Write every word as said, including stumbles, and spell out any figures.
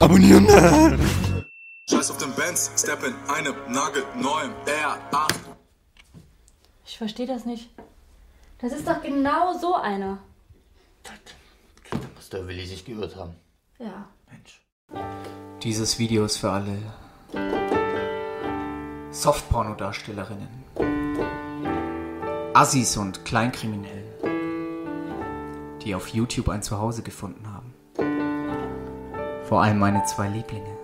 Abonnieren! Scheiß auf den Benz, step in einem nagelneuen R acht. Ich verstehe das nicht. Das ist doch genau so einer. Da muss der Willi sich geirrt haben. Ja. Mensch. Dieses Video ist für alle Softporno-Darstellerinnen, Assis und Kleinkriminellen, die auf YouTube ein Zuhause gefunden haben. Vor allem meine zwei Lieblinge.